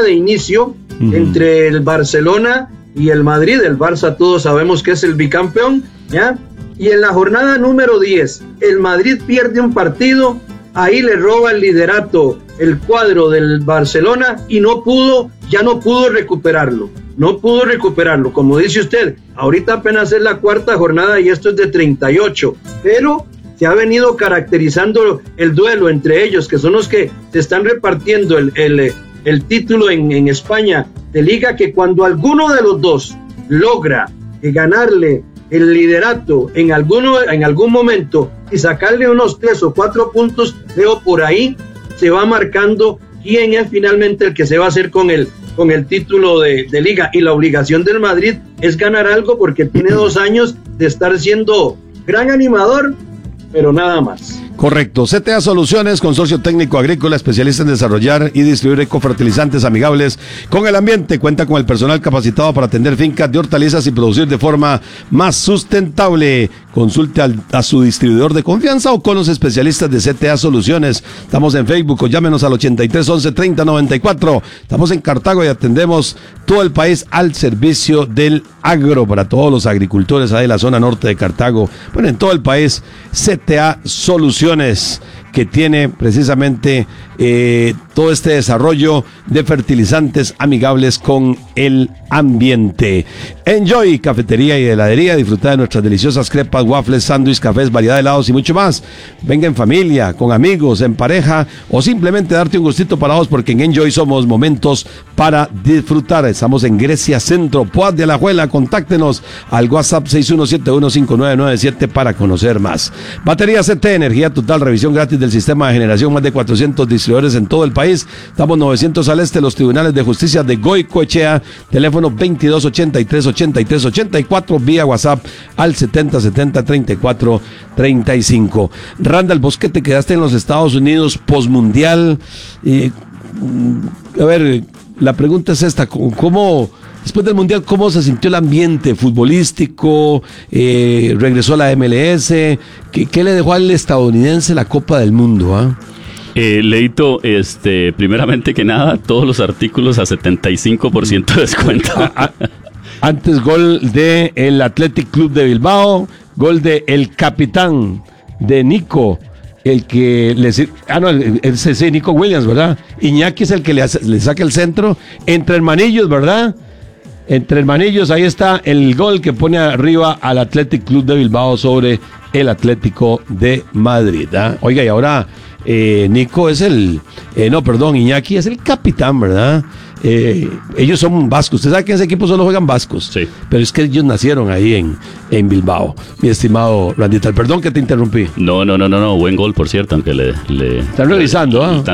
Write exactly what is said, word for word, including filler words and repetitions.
de inicio uh-huh. entre el Barcelona y el Madrid. El Barça todos sabemos que es el bicampeón, ¿ya? Y en la jornada número diez, el Madrid pierde un partido, ahí le roba el liderato el cuadro del Barcelona y no pudo, ya no pudo recuperarlo, no pudo recuperarlo, como dice usted, ahorita apenas es la cuarta jornada y esto es de treinta y ocho, pero se ha venido caracterizando el duelo entre ellos, que son los que se están repartiendo el, el, el título en, en España de Liga, que cuando alguno de los dos logra ganarle el liderato en, alguno, en algún momento y sacarle unos tres o cuatro puntos, veo por ahí se va marcando quién es finalmente el que se va a hacer con el, con el título de, de Liga. Y la obligación del Madrid es ganar algo porque tiene dos años de estar siendo gran animador, pero nada más. Correcto. C T A Soluciones, consorcio técnico agrícola, especialista en desarrollar y distribuir ecofertilizantes amigables con el ambiente. Cuenta con el personal capacitado para atender fincas de hortalizas y producir de forma más sustentable. Consulte al, a su distribuidor de confianza o con los especialistas de C T A Soluciones. Estamos en Facebook o llámenos al ochenta y tres once treinta noventa y cuatro. Estamos en Cartago y atendemos todo el país al servicio del agro para todos los agricultores ahí en la zona norte de Cartago. Bueno, en todo el país, C T A Soluciones, que tiene precisamente eh, todo este desarrollo de fertilizantes amigables con el ambiente. Enjoy, cafetería y heladería, disfruta de nuestras deliciosas crepas, waffles, sándwiches, cafés, variedad de helados y mucho más. Venga en familia, con amigos, en pareja o simplemente darte un gustito para vos, porque en Enjoy somos momentos para disfrutar. Estamos en Grecia Centro, Poaz de Alajuela. Contáctenos al WhatsApp seis uno siete uno cinco nueve nueve siete para conocer más. Batería C T, energía total, revisión gratis del sistema de generación, más de cuatrocientos distribuidores en todo el país. Estamos novecientos al este, los tribunales de justicia de Goicoechea, teléfono veintidós ochenta y tres ochenta y tres ochenta y cuatro, vía WhatsApp al setenta setenta treinta y cuatro treinta y cinco. Randall, vos que te quedaste en los Estados Unidos postmundial, eh, a ver, la pregunta es esta: ¿cómo, después del mundial, cómo se sintió el ambiente futbolístico? Eh, regresó a la M L S. ¿Qué, qué le dejó al estadounidense la Copa del Mundo? ¿Ah? Eh, Leito, este, primeramente que nada, todos los artículos a setenta y cinco por ciento de descuento. A, a, antes gol de el Athletic Club de Bilbao, gol de el capitán de Nico, el que le ah no, ese es Nico Williams, ¿verdad? Iñaki es el que le, hace, le saca el centro entre hermanillos, ¿verdad? Entre hermanillos, ahí está el gol que pone arriba al Athletic Club de Bilbao sobre el Atlético de Madrid, ¿eh? Oiga, y ahora eh, Nico es el, eh, no, perdón, Iñaki es el capitán, ¿verdad? Eh, ellos son vascos. Usted sabe que en ese equipo solo juegan vascos. Sí. Pero es que ellos nacieron ahí en, en Bilbao. Mi estimado Randita, perdón que te interrumpí. No, no, no, no, no. Buen gol, por cierto, aunque le... le están revisando, ¿ah? ¿eh?